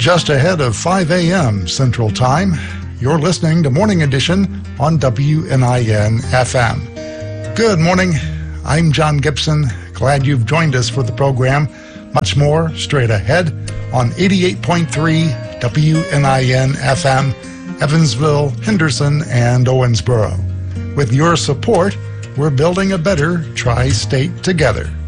Just ahead of 5 a.m. Central Time, you're listening to Morning Edition on WNIN FM. Good morning. I'm John Gibson. Glad you've joined us for the program. Much more straight ahead on 88.3 WNIN FM, Evansville, Henderson, and Owensboro. With your support, we're building a better tri-state together.